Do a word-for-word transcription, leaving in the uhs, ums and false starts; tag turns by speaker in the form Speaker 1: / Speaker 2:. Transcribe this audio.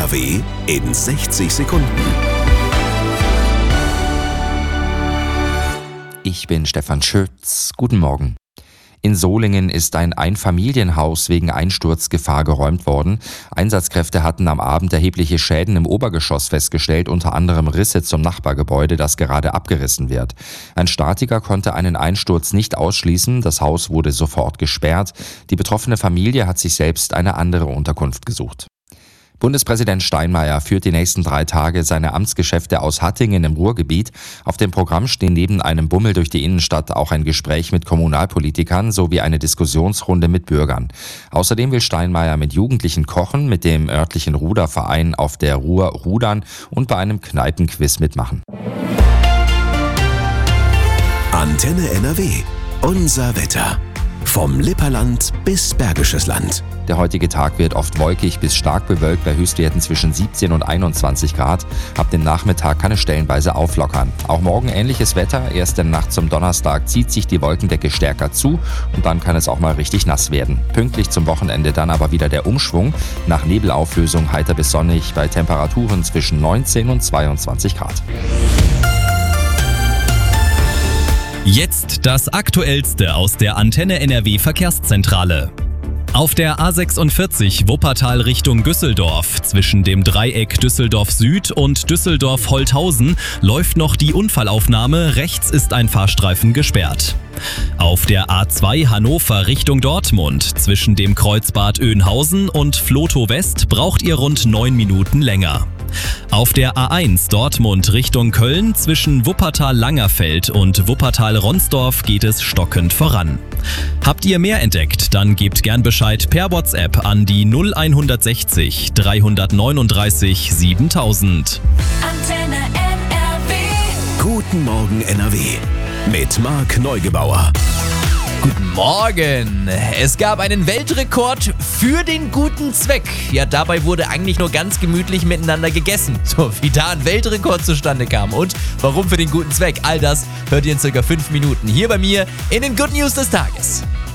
Speaker 1: N R W in sechzig Sekunden.
Speaker 2: Ich bin Stefan Schütz. Guten Morgen. In Solingen ist ein Einfamilienhaus wegen Einsturzgefahr geräumt worden. Einsatzkräfte hatten am Abend erhebliche Schäden im Obergeschoss festgestellt, unter anderem Risse zum Nachbargebäude, das gerade abgerissen wird. Ein Statiker konnte einen Einsturz nicht ausschließen. Das Haus wurde sofort gesperrt. Die betroffene Familie hat sich selbst eine andere Unterkunft gesucht. Bundespräsident Steinmeier führt die nächsten drei Tage seine Amtsgeschäfte aus Hattingen im Ruhrgebiet. Auf dem Programm stehen neben einem Bummel durch die Innenstadt auch ein Gespräch mit Kommunalpolitikern sowie eine Diskussionsrunde mit Bürgern. Außerdem will Steinmeier mit Jugendlichen kochen, mit dem örtlichen Ruderverein auf der Ruhr rudern und bei einem Kneipenquiz mitmachen.
Speaker 1: Antenne N R W. Unser Wetter. Vom Lipperland bis Bergisches Land.
Speaker 2: Der heutige Tag wird oft wolkig bis stark bewölkt bei Höchstwerten zwischen siebzehn und einundzwanzig Grad. Ab dem Nachmittag kann es stellenweise auflockern. Auch morgen ähnliches Wetter. Erst in der Nacht zum Donnerstag zieht sich die Wolkendecke stärker zu und dann kann es auch mal richtig nass werden. Pünktlich zum Wochenende dann aber wieder der Umschwung. Nach Nebelauflösung heiter bis sonnig bei Temperaturen zwischen neunzehn und zweiundzwanzig Grad.
Speaker 3: Jetzt das Aktuellste aus der Antenne N R W Verkehrszentrale. Auf der A sechsundvierzig Wuppertal Richtung Düsseldorf zwischen dem Dreieck Düsseldorf Süd und Düsseldorf-Holthausen läuft noch die Unfallaufnahme, rechts ist ein Fahrstreifen gesperrt. Auf der A zwei Hannover Richtung Dortmund zwischen dem Kreuzbad Oeynhausen und Flotow West braucht ihr rund neun Minuten länger. Auf der A eins Dortmund Richtung Köln zwischen Wuppertal-Langerfeld und Wuppertal-Ronsdorf geht es stockend voran. Habt ihr mehr entdeckt, dann gebt gern Bescheid per WhatsApp an die null hundertsechzig dreihundertneununddreißig siebentausend.
Speaker 4: Antenne N R W.
Speaker 1: Guten Morgen N R W. Mit Marc Neugebauer.
Speaker 5: Guten Morgen! Es gab einen Weltrekord für den guten Zweck. Ja, dabei wurde eigentlich nur ganz gemütlich miteinander gegessen. So, wie da ein Weltrekord zustande kam und warum für den guten Zweck. All das hört ihr in circa fünf Minuten hier bei mir in den Good News des Tages.